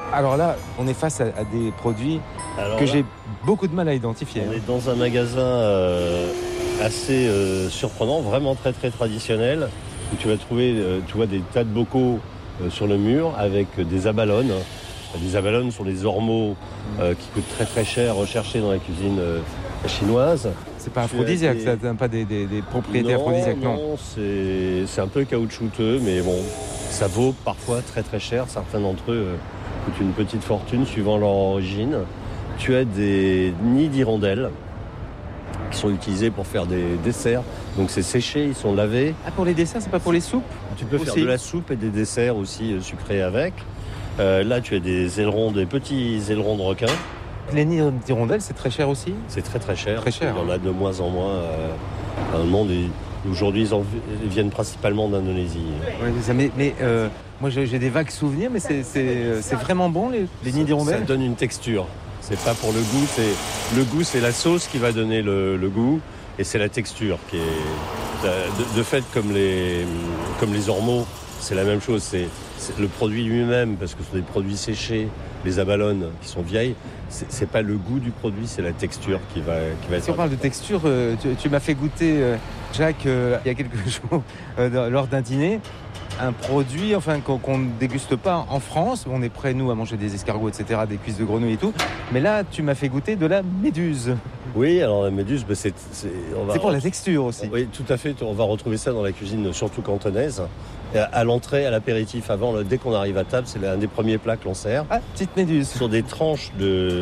Alors là, on est face à des produits que j'ai beaucoup de mal à identifier. On est dans un magasin assez surprenant, vraiment très très traditionnel, où tu vas trouver tu vois, des tas de bocaux sur le mur avec des abalones. Les abalones sont des ormeaux qui coûtent très très cher, recherchés dans la cuisine chinoise. C'est pas aphrodisiaque, ça n'a pas des propriétés aphrodisiaques, non. Non, c'est un peu caoutchouteux, mais bon, ça vaut parfois très très cher. Certains d'entre eux coûtent une petite fortune suivant leur origine. Tu as des nids d'hirondelles qui sont utilisés pour faire des desserts. Donc c'est séché, ils sont lavés. Ah, pour les desserts, c'est pas pour les soupes? Tu peux faire de la soupe et des desserts aussi sucrés avec. Là, tu as des petits ailerons de requin. Les nids d'hirondelles, c'est très cher aussi? C'est très très cher. Très cher. Il y en a de moins en moins dans le monde. Et aujourd'hui, ils viennent principalement d'Indonésie. Oui, mais moi j'ai des vagues souvenirs, mais c'est vraiment bon les nids d'hirondelles? Ça donne une texture. C'est pas pour le goût. Le goût, c'est la sauce qui va donner le goût. Et c'est la texture qui est... De fait, comme les ormeaux, c'est la même chose. C'est le produit lui-même, parce que ce sont des produits séchés, les abalones qui sont vieilles. C'est pas le goût du produit, c'est la texture qui va être... Si on parle de texture, tu m'as fait goûter, Jacques, il y a quelques jours, lors d'un dîner, un produit qu'on ne déguste pas en France. On est prêts, nous, à manger des escargots, etc., des cuisses de grenouille et tout. Mais là, tu m'as fait goûter de la méduse. Oui, alors la méduse, c'est pour la texture aussi. Oui, tout à fait. On va retrouver ça dans la cuisine, surtout cantonaise. À l'entrée, à l'apéritif, dès qu'on arrive à table, c'est un des premiers plats que l'on sert. Ah, petite méduse. Sur des tranches, des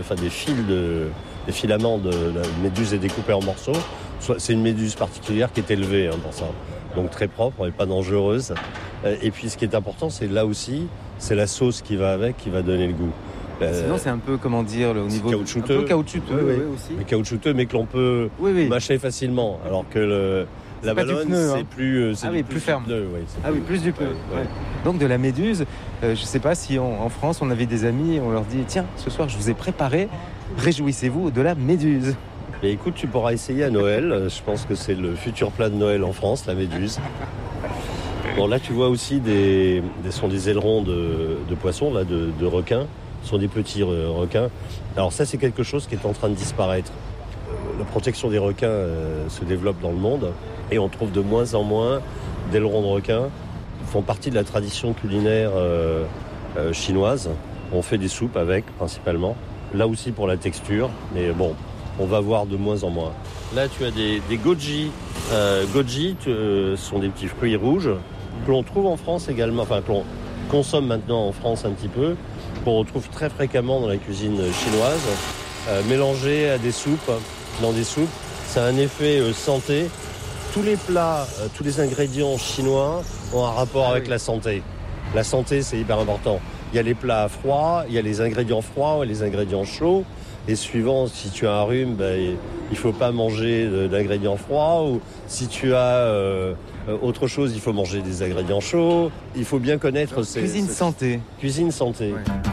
filaments de la méduse est découpée en morceaux. C'est une méduse particulière qui est élevée pour ça. Donc très propre et pas dangereuse. Et puis ce qui est important, c'est là aussi, c'est la sauce qui va avec, qui va donner le goût. Sinon, c'est un peu, au niveau... Caoutchouteux. Un peu caoutchouteux, oui, aussi. Mais caoutchouteux, mais que l'on peut mâcher facilement. Alors que la ballonne, c'est plus ferme. Pneu, plus du pneu. Ouais. Donc de la méduse, je ne sais pas si en France, on avait des amis, on leur dit, tiens, ce soir, je vous ai préparé, réjouissez-vous de la méduse. Et écoute, tu pourras essayer à Noël. Je pense que c'est le futur plat de Noël en France, la méduse. Bon, là, tu vois aussi des ailerons de poissons, là, de requins. Ce sont des petits requins. Alors ça, c'est quelque chose qui est en train de disparaître. La protection des requins se développe dans le monde et on trouve de moins en moins d'ailerons de requins. Ils font partie de la tradition culinaire chinoise. On fait des soupes avec, principalement. Là aussi pour la texture, mais bon, on va voir de moins en moins. Là, tu as des goji. Goji, sont des petits fruits rouges que l'on trouve en France également, que l'on consomme maintenant en France un petit peu, qu'on retrouve très fréquemment dans la cuisine chinoise, mélangés à des soupes. Dans des soupes, ça a un effet santé. Tous les plats, tous les ingrédients chinois ont un rapport avec la santé. La santé, c'est hyper important. Il y a les plats froids, il y a les ingrédients froids et les ingrédients chauds. Et suivant, si tu as un rhume, il faut pas manger d'ingrédients froids. Ou si tu as autre chose, il faut manger des ingrédients chauds. Il faut bien connaître... Cuisine santé. Cuisine santé. Ouais.